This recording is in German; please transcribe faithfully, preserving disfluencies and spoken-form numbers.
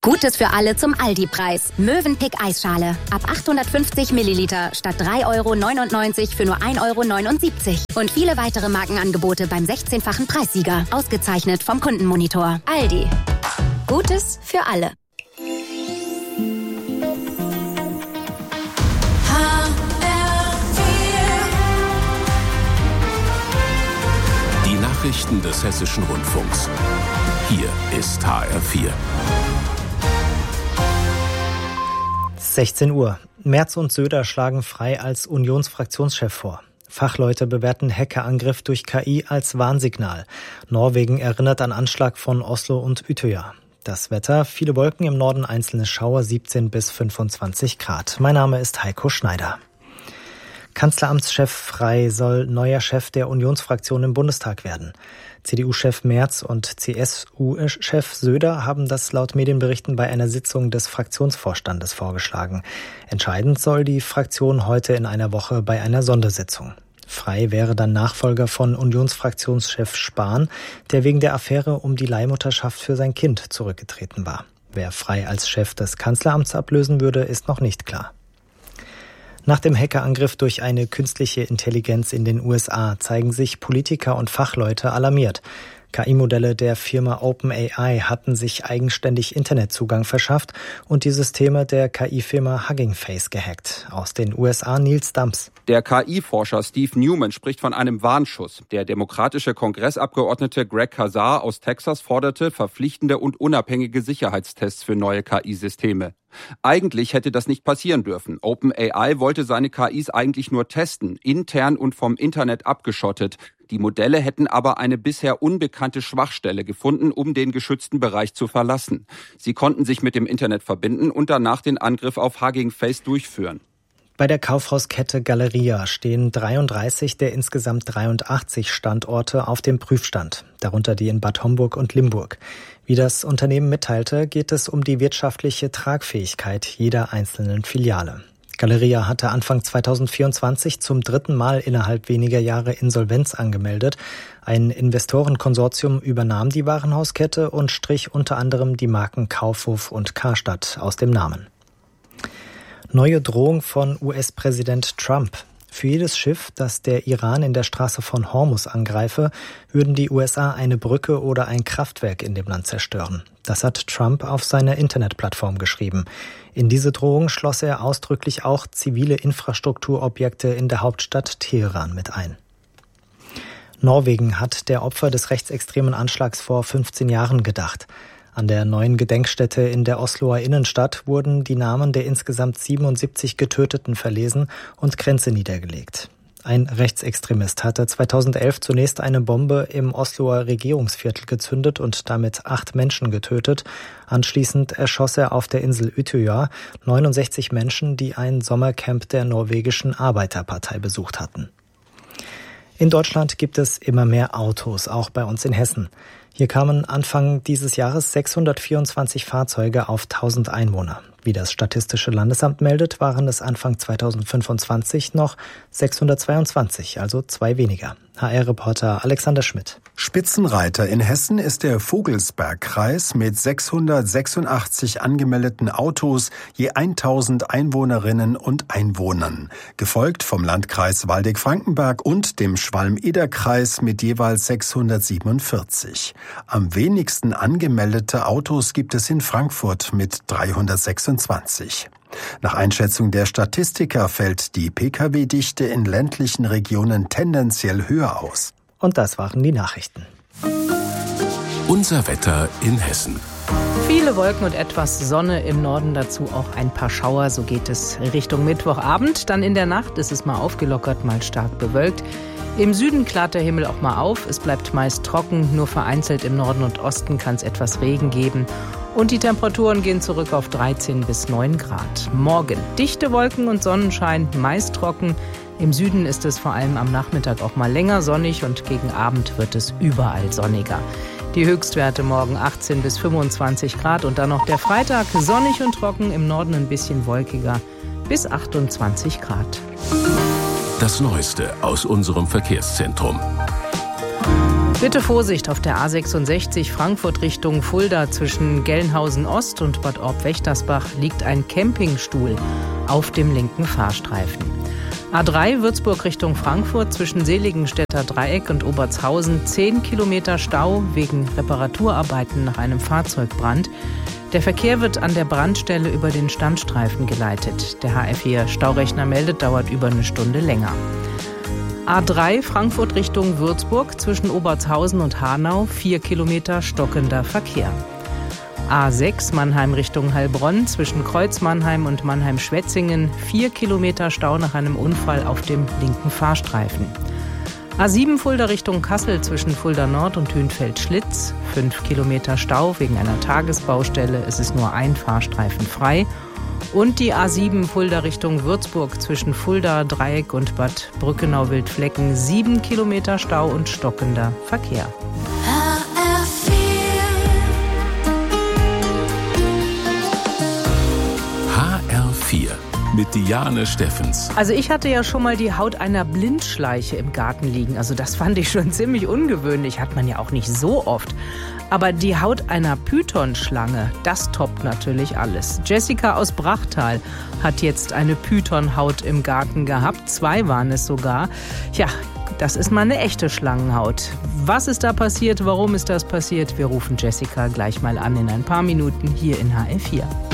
Gutes für alle zum Aldi-Preis. Mövenpick Eisschale. Ab achthundertfünfzig Milliliter statt drei Euro neunundneunzig für nur ein Euro neunundsiebzig. Und viele weitere Markenangebote beim sechzehnfachen Preissieger. Ausgezeichnet vom Kundenmonitor. Aldi. Gutes für alle. Die Nachrichten des Hessischen Rundfunks. Hier ist H R vier. sechzehn Uhr. Merz und Söder schlagen Frey als Unionsfraktionschef vor. Fachleute bewerten Hackerangriff durch K I als Warnsignal. Norwegen erinnert an Anschlag von Oslo und Utøya. Das Wetter, viele Wolken, im Norden einzelne Schauer, siebzehn bis fünfundzwanzig Grad. Mein Name ist Heiko Schneider. Kanzleramtschef Frey soll neuer Chef der Unionsfraktion im Bundestag werden. C D U-Chef Merz und C S U-Chef Söder haben das laut Medienberichten bei einer Sitzung des Fraktionsvorstandes vorgeschlagen. Entscheidend soll die Fraktion heute in einer Woche bei einer Sondersitzung. Frey wäre dann Nachfolger von Unionsfraktionschef Spahn, der wegen der Affäre um die Leihmutterschaft für sein Kind zurückgetreten war. Wer Frey als Chef des Kanzleramts ablösen würde, ist noch nicht klar. Nach dem Hackerangriff durch eine künstliche Intelligenz in den U S A zeigen sich Politiker und Fachleute alarmiert. K I-Modelle der Firma OpenAI hatten sich eigenständig Internetzugang verschafft und die Systeme der K I-Firma Hugging Face gehackt. Aus den U S A Nils Dams. Der K I-Forscher Steve Newman spricht von einem Warnschuss. Der demokratische Kongressabgeordnete Greg Casar aus Texas forderte verpflichtende und unabhängige Sicherheitstests für neue K I-Systeme. Eigentlich hätte das nicht passieren dürfen. OpenAI wollte seine K Is eigentlich nur testen, intern und vom Internet abgeschottet. Die Modelle hätten aber eine bisher unbekannte Schwachstelle gefunden, um den geschützten Bereich zu verlassen. Sie konnten sich mit dem Internet verbinden und danach den Angriff auf Hugging Face durchführen. Bei der Kaufhauskette Galeria stehen dreiunddreißig der insgesamt dreiundachtzig Standorte auf dem Prüfstand, darunter die in Bad Homburg und Limburg. Wie das Unternehmen mitteilte, geht es um die wirtschaftliche Tragfähigkeit jeder einzelnen Filiale. Galeria hatte Anfang zweitausendvierundzwanzig zum dritten Mal innerhalb weniger Jahre Insolvenz angemeldet. Ein Investorenkonsortium übernahm die Warenhauskette und strich unter anderem die Marken Kaufhof und Karstadt aus dem Namen. Neue Drohung von U S-Präsident Trump. Für jedes Schiff, das der Iran in der Straße von Hormuz angreife, würden die U S A eine Brücke oder ein Kraftwerk in dem Land zerstören. Das hat Trump auf seiner Internetplattform geschrieben. In diese Drohung schloss er ausdrücklich auch zivile Infrastrukturobjekte in der Hauptstadt Teheran mit ein. Norwegen hat der Opfer des rechtsextremen Anschlags vor fünfzehn Jahren gedacht. An der neuen Gedenkstätte in der Osloer Innenstadt wurden die Namen der insgesamt siebenundsiebzig Getöteten verlesen und Kränze niedergelegt. Ein Rechtsextremist hatte zweitausendelf zunächst eine Bombe im Osloer Regierungsviertel gezündet und damit acht Menschen getötet. Anschließend erschoss er auf der Insel Utøya neunundsechzig Menschen, die ein Sommercamp der norwegischen Arbeiterpartei besucht hatten. In Deutschland gibt es immer mehr Autos, auch bei uns in Hessen. Hier kamen Anfang dieses Jahres sechshundertvierundzwanzig Fahrzeuge auf tausend Einwohner. Wie das Statistische Landesamt meldet, waren es Anfang zweitausendfünfundzwanzig noch sechshundertzweiundzwanzig, also zwei weniger. H R-Reporter Alexander Schmidt. Spitzenreiter in Hessen ist der Vogelsbergkreis mit sechshundertsechsundachtzig angemeldeten Autos je tausend Einwohnerinnen und Einwohnern, gefolgt vom Landkreis Waldeck-Frankenberg und dem Schwalm-Eder-Kreis mit jeweils sechshundertsiebenundvierzig. Am wenigsten angemeldete Autos gibt es in Frankfurt mit dreihundertsechsundzwanzig. Nach Einschätzung der Statistiker fällt die Pkw-Dichte in ländlichen Regionen tendenziell höher aus. Und das waren die Nachrichten. Unser Wetter in Hessen. Viele Wolken und etwas Sonne, im Norden dazu auch ein paar Schauer. So geht es Richtung Mittwochabend. Dann in der Nacht ist es mal aufgelockert, mal stark bewölkt. Im Süden klart der Himmel auch mal auf. Es bleibt meist trocken. Nur vereinzelt im Norden und Osten kann es etwas Regen geben. Und die Temperaturen gehen zurück auf dreizehn bis neun Grad. Morgen dichte Wolken und Sonnenschein, meist trocken. Im Süden ist es vor allem am Nachmittag auch mal länger sonnig und gegen Abend wird es überall sonniger. Die Höchstwerte morgen achtzehn bis fünfundzwanzig Grad und dann noch der Freitag sonnig und trocken, im Norden ein bisschen wolkiger bis achtundzwanzig Grad. Das Neueste aus unserem Verkehrszentrum. Bitte Vorsicht auf der A sechsundsechzig Frankfurt Richtung Fulda. Zwischen Gelnhausen Ost und Bad Orb-Wächtersbach liegt ein Campingstuhl auf dem linken Fahrstreifen. A drei Würzburg Richtung Frankfurt zwischen Seligenstädter Dreieck und Obertshausen zehn Kilometer Stau wegen Reparaturarbeiten nach einem Fahrzeugbrand. Der Verkehr wird an der Brandstelle über den Standstreifen geleitet. Der H R vier Staurechner meldet, dauert über eine Stunde länger. A drei Frankfurt Richtung Würzburg zwischen Obertshausen und Hanau vier Kilometer stockender Verkehr. A sechs Mannheim Richtung Heilbronn zwischen Kreuz Mannheim und Mannheim-Schwetzingen vier Kilometer Stau nach einem Unfall auf dem linken Fahrstreifen. A sieben Fulda Richtung Kassel zwischen Fulda Nord und Hünfeld-Schlitz fünf Kilometer Stau wegen einer Tagesbaustelle. Es ist nur ein Fahrstreifen frei. Und die A sieben Fulda Richtung Würzburg zwischen Fulda, Dreieck und Bad Brückenau-Wildflecken sieben Kilometer Stau und stockender Verkehr. H R vier mit Diane Steffens. Also ich hatte ja schon mal die Haut einer Blindschleiche im Garten liegen. Also das fand ich schon ziemlich ungewöhnlich. Hat man ja auch nicht so oft. Aber die Haut einer Pythonschlange, das toppt natürlich alles. Jessica aus Brachtal hat jetzt eine Pythonhaut im Garten gehabt. Zwei waren es sogar. Ja, das ist mal eine echte Schlangenhaut. Was ist da passiert? Warum ist das passiert? Wir rufen Jessica gleich mal an in ein paar Minuten hier in H R vier.